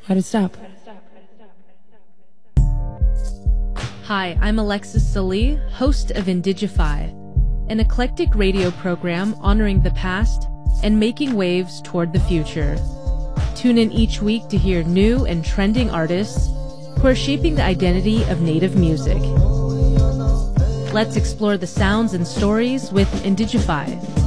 Why'd it stop? Hi, I'm Alexis Salee, host of Indigify, an eclectic radio program honoring the past and making waves toward the future. Tune in each week to hear new and trending artists who are shaping the identity of Native music. Let's explore the sounds and stories with Indigify.